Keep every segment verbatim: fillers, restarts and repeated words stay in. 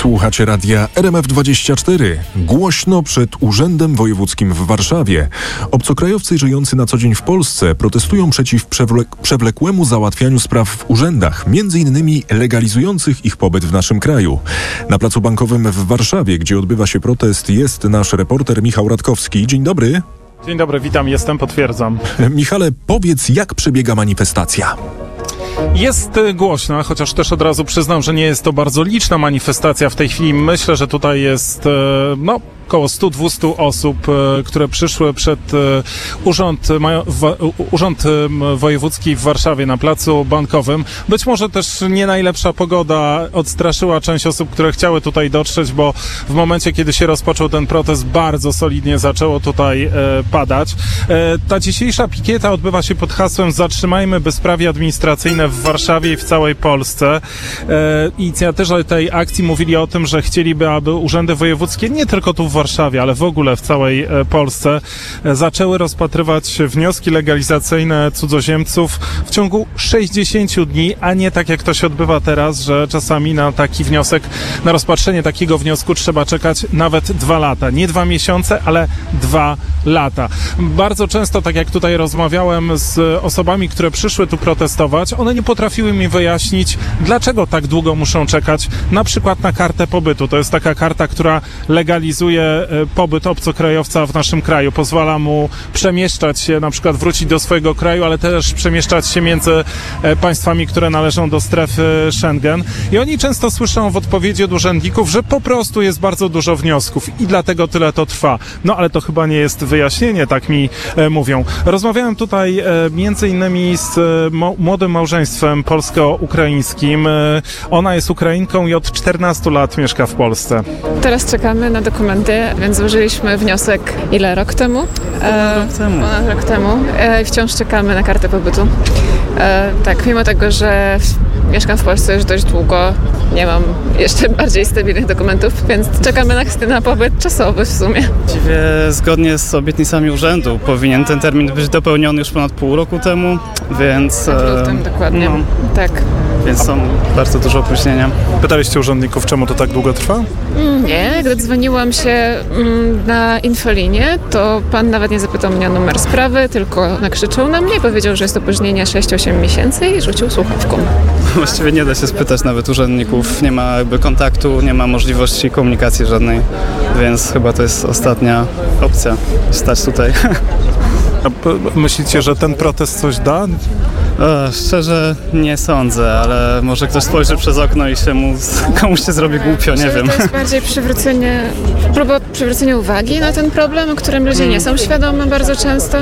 Słuchacie radia R M F dwadzieścia cztery. Głośno przed Urzędem Wojewódzkim w Warszawie. Obcokrajowcy żyjący na co dzień w Polsce protestują przeciw przewle- przewlekłemu załatwianiu spraw w urzędach, między innymi legalizujących ich pobyt w naszym kraju. Na Placu Bankowym w Warszawie, gdzie odbywa się protest, jest nasz reporter Michał Radkowski. Dzień dobry. Dzień dobry, witam, jestem, potwierdzam. Michale, powiedz, jak przebiega manifestacja? Jest głośna, chociaż też od razu przyznam, że nie jest to bardzo liczna manifestacja w tej chwili. Myślę, że tutaj jest, no, około sto do dwustu osób, które przyszły przed urząd, urząd wojewódzki w Warszawie na Placu Bankowym. Być może też nie najlepsza pogoda odstraszyła część osób, które chciały tutaj dotrzeć, bo w momencie, kiedy się rozpoczął ten protest, bardzo solidnie zaczęło tutaj padać. Ta dzisiejsza pikieta odbywa się pod hasłem "Zatrzymajmy bezprawie administracyjne w Warszawie i w całej Polsce". Inicjatorzy tej akcji mówili o tym, że chcieliby, aby urzędy wojewódzkie nie tylko tu w Warszawie, ale w ogóle w całej Polsce zaczęły rozpatrywać wnioski legalizacyjne cudzoziemców w ciągu sześćdziesięciu dni, a nie tak jak to się odbywa teraz, że czasami na taki wniosek, na rozpatrzenie takiego wniosku trzeba czekać nawet dwa lata. Nie dwa miesiące, ale dwa lata. Bardzo często, tak jak tutaj rozmawiałem z osobami, które przyszły tu protestować, one nie potrafiły mi wyjaśnić, dlaczego tak długo muszą czekać na przykład na kartę pobytu. To jest taka karta, która legalizuje pobyt obcokrajowca w naszym kraju. Pozwala mu przemieszczać się, na przykład wrócić do swojego kraju, ale też przemieszczać się między państwami, które należą do strefy Schengen. I oni często słyszą w odpowiedzi od urzędników, że po prostu jest bardzo dużo wniosków i dlatego tyle to trwa. No ale to chyba nie jest wyjaśnienie, tak mi e, mówią. Rozmawiałem tutaj e, między innymi z e, mo- młodym małżeństwem polsko-ukraińskim. E, ona jest Ukrainką i od czternastu lat mieszka w Polsce. Teraz czekamy na dokumenty, więc złożyliśmy wniosek ile? Rok temu? E, rok temu. Ponad rok temu. E, wciąż czekamy na kartę pobytu. E, tak, mimo tego, że mieszkam w Polsce już dość długo, nie mam jeszcze bardziej stabilnych dokumentów, więc czekamy na, na pobyt czasowy w sumie. Właściwie zgodnie z obietnicami urzędu powinien ten termin być dopełniony już ponad pół roku temu, więc... W lutym, dokładnie, no, tak. Więc są bardzo duże opóźnienia. Pytaliście urzędników, czemu to tak długo trwa? Nie, gdy dzwoniłam się mm, na infolinię, to pan nawet nie zapytał mnie o numer sprawy, tylko nakrzyczał na mnie, powiedział, że jest opóźnienie sześć do ośmiu miesięcy i rzucił słuchawką. Właściwie nie da się spytać nawet urzędników, nie ma jakby kontaktu, nie ma możliwości komunikacji żadnej, więc chyba to jest ostatnia opcja, stać tutaj. A myślicie, że ten protest coś da? O, szczerze nie sądzę, ale może ktoś spojrzy przez okno i się mu, komuś się zrobi głupio, nie wiem. To jest bardziej przywrócenie, próba przywrócenia uwagi na ten problem, o którym ludzie nie są świadomi bardzo często.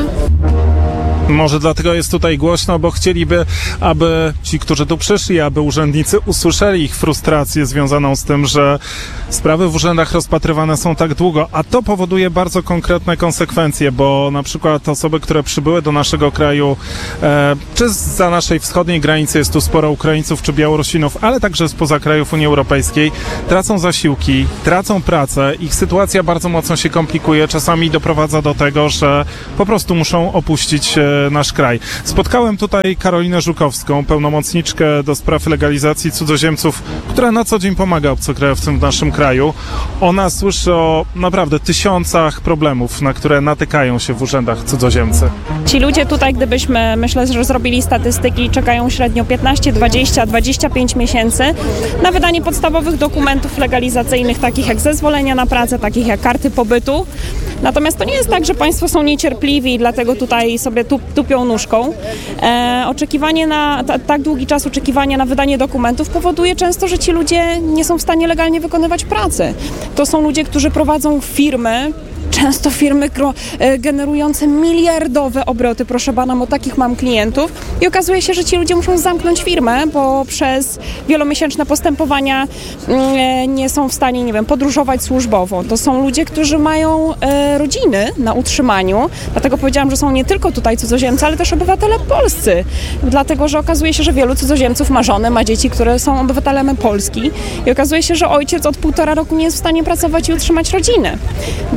Może dlatego jest tutaj głośno, bo chcieliby, aby ci, którzy tu przyszli, aby urzędnicy usłyszeli ich frustrację związaną z tym, że sprawy w urzędach rozpatrywane są tak długo, a to powoduje bardzo konkretne konsekwencje, bo na przykład osoby, które przybyły do naszego kraju, e, czy za naszej wschodniej granicy jest tu sporo Ukraińców czy Białorusinów, ale także spoza krajów Unii Europejskiej, tracą zasiłki, tracą pracę, ich sytuacja bardzo mocno się komplikuje, czasami doprowadza do tego, że po prostu muszą opuścić e, nasz kraj. Spotkałem tutaj Karolinę Żukowską, pełnomocniczkę do spraw legalizacji cudzoziemców, która na co dzień pomaga obcokrajowcom w naszym kraju. Ona słyszy o naprawdę tysiącach problemów, na które natykają się w urzędach cudzoziemcy. Ci ludzie tutaj, gdybyśmy, myślę, że zrobili statystyki, czekają średnio piętnaście, dwadzieścia, dwadzieścia pięć miesięcy na wydanie podstawowych dokumentów legalizacyjnych, takich jak zezwolenia na pracę, takich jak karty pobytu. Natomiast to nie jest tak, że państwo są niecierpliwi i dlatego tutaj sobie tup, tupią nóżką. E, oczekiwanie na, ta, tak długi czas oczekiwania na wydanie dokumentów powoduje często, że ci ludzie nie są w stanie legalnie wykonywać pracy. To są ludzie, którzy prowadzą firmy, często firmy generujące miliardowe obroty, proszę pana, bo takich mam klientów i okazuje się, że ci ludzie muszą zamknąć firmę, bo przez wielomiesięczne postępowania nie są w stanie, nie wiem, podróżować służbowo. To są ludzie, którzy mają rodziny na utrzymaniu, dlatego powiedziałam, że są nie tylko tutaj cudzoziemcy, ale też obywatele polscy, dlatego, że okazuje się, że wielu cudzoziemców ma żonę, ma dzieci, które są obywatelami Polski i okazuje się, że ojciec od półtora roku nie jest w stanie pracować i utrzymać rodziny. Wiele zapytań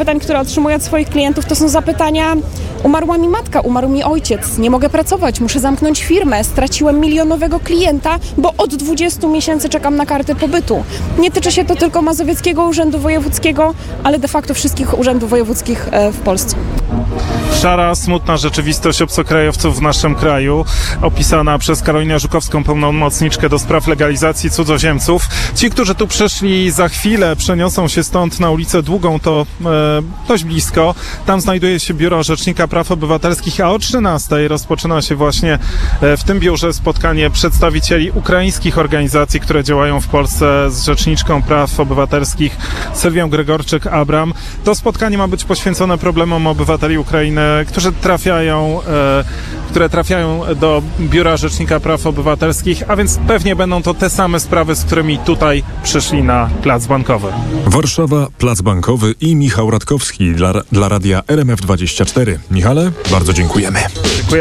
pytań, które otrzymuję od swoich klientów, to są zapytania: umarła mi matka, umarł mi ojciec, nie mogę pracować, muszę zamknąć firmę, straciłem milionowego klienta, bo od dwudziestu miesięcy czekam na kartę pobytu. Nie tyczy się to tylko Mazowieckiego Urzędu Wojewódzkiego, ale de facto wszystkich urzędów wojewódzkich w Polsce. Szara, smutna rzeczywistość obcokrajowców w naszym kraju, opisana przez Karolinę Żukowską, pełnomocniczkę do spraw legalizacji cudzoziemców. Ci, którzy tu przyszli, za chwilę przeniosą się stąd na ulicę Długą, to e, dość blisko. Tam znajduje się Biuro Rzecznika Praw Obywatelskich, a o trzynastej rozpoczyna się właśnie e, w tym biurze spotkanie przedstawicieli ukraińskich organizacji, które działają w Polsce, z Rzeczniczką Praw Obywatelskich Sylwią Gregorczyk-Abram. To spotkanie ma być poświęcone problemom obywateli Ukrainy, którzy trafiają, e, które trafiają do Biura Rzecznika Praw Obywatelskich, a więc pewnie będą to te same sprawy, z którymi tutaj przyszli na Plac Bankowy. Warszawa, Plac Bankowy i Michał Radkowski dla, dla radia R M F dwadzieścia cztery. Michale, bardzo dziękujemy. Dziękuję.